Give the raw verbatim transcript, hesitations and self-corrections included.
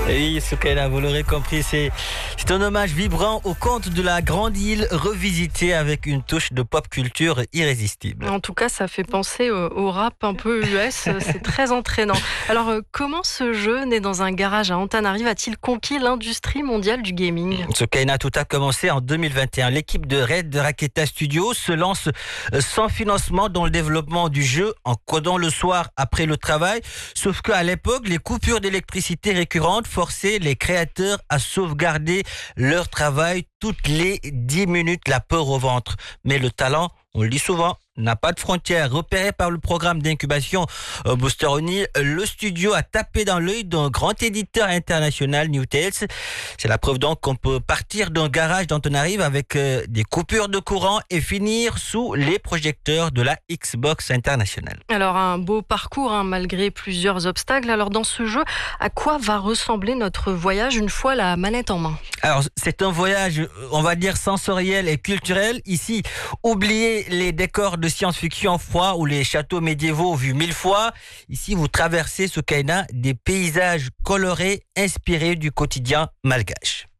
Et oui, Soukaina, vous l'aurez compris, c'est c'est un hommage vibrant au conte de la Grande Île revisité avec une touche de pop culture irrésistible. En tout cas, ça fait penser au, au rap un peu U S, c'est très entraînant. Alors, euh, comment ce jeu, né dans un garage à Antananarive, a-t-il conquis l'industrie mondiale du gaming ? Soukaina, tout a commencé en deux mille vingt et un. L'équipe de Red Raketa Studios se lance sans financement dans le développement du jeu en codant le soir après le travail. Sauf qu'à l'époque, les coupures d'électricité récurrentes forçaient les créateurs à sauvegarder leur travail toutes les dix minutes, la peur au ventre. Mais le talent, on le dit souvent, n'a pas de frontières. Repéré par le programme d'incubation euh, Booster O'Neill, le studio a tapé dans l'œil d'un grand éditeur international, Newtales. C'est la preuve donc qu'on peut partir d'un garage d'Antananarive avec euh, des coupures de courant et finir sous les projecteurs de la Xbox internationale. Alors, un beau parcours, hein, malgré plusieurs obstacles. Alors, dans ce jeu, à quoi va ressembler notre voyage une fois la manette en main ? Alors, c'est un voyage, on va dire, sensoriel et culturel. Ici, oubliez les décors de science-fiction froid ou les châteaux médiévaux vus mille fois. Ici, vous traversez, Soukaina, des paysages colorés inspirés du quotidien malgache.